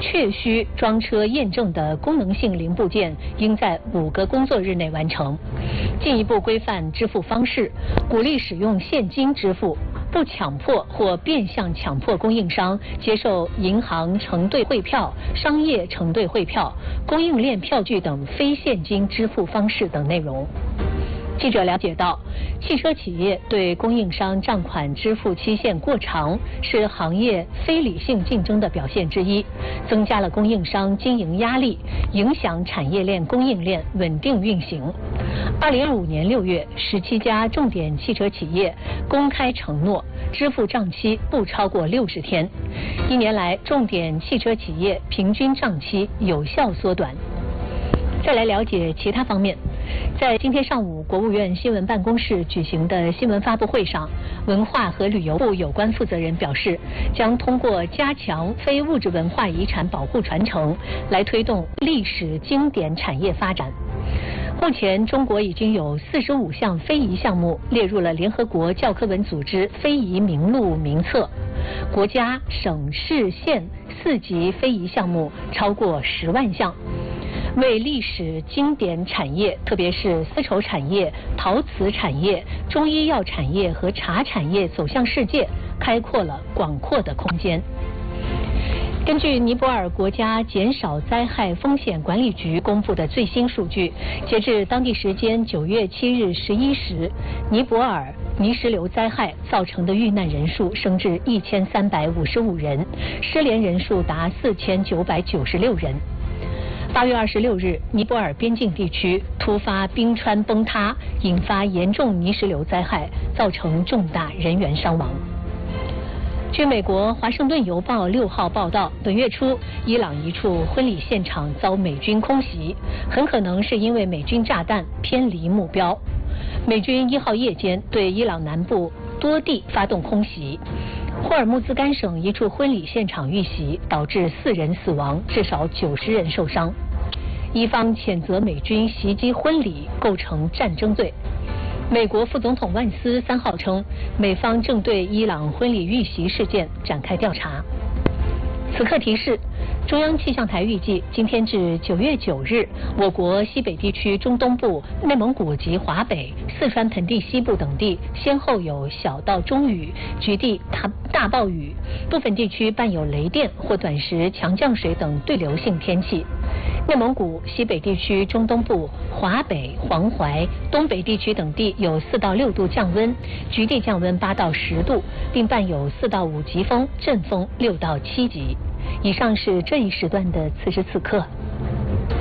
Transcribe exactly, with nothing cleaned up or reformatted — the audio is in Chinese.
确需装车验证的功能性零部件应在五个工作日内完成。进一步规范支付方式，鼓励使用现金支付，不强迫或变相强迫供应商接受银行承兑汇票、商业承兑汇票、供应链票据等非现金支付方式等内容。记者了解到，汽车企业对供应商账款支付期限过长是行业非理性竞争的表现之一，增加了供应商经营压力，影响产业链供应链稳定运行。二零二五年六月，十七家重点汽车企业公开承诺支付账期不超过六十天，一年来重点汽车企业平均账期有效缩短。再来了解其他方面。在今天上午，国务院新闻办公室举行的新闻发布会上，文化和旅游部有关负责人表示，将通过加强非物质文化遗产保护传承，来推动历史经典产业发展。目前，中国已经有四十五项非遗项目列入了联合国教科文组织非遗名录名册，国家、省市县四级非遗项目超过十万项。为历史经典产业，特别是丝绸产业、陶瓷产业、中医药产业和茶产业走向世界，开阔了广阔的空间。根据尼泊尔国家减少灾害风险管理局公布的最新数据，截至当地时间九月七日十一时，尼泊尔泥石流灾害造成的遇难人数升至一千三百五十五人，失联人数达四千九百九十六人。八月二十六日，尼泊尔边境地区突发冰川崩塌，引发严重泥石流灾害，造成重大人员伤亡。据美国《华盛顿邮报》六号报道，本月初，伊朗一处婚礼现场遭美军空袭，很可能是因为美军炸弹偏离目标。美军一号夜间对伊朗南部多地发动空袭。霍尔木兹干省一处婚礼现场遇袭，导致四人死亡，至少九十人受伤。伊方谴责美军袭击婚礼构成战争罪。美国副总统万斯三号称，美方正对伊朗婚礼遇袭事件展开调查。此刻提示，中央气象台预计，今天至九月九日，我国西北地区中东部、内蒙古及华北、四川盆地西部等地先后有小到中雨，局地大大暴雨，部分地区伴有雷电或短时强降水等对流性天气。内蒙古、西北地区中东部、华北、黄淮、东北地区等地有四到六度降温，局地降温八到十度，并伴有四到五级风，阵风六到七级。以上是这一时段的此时此刻。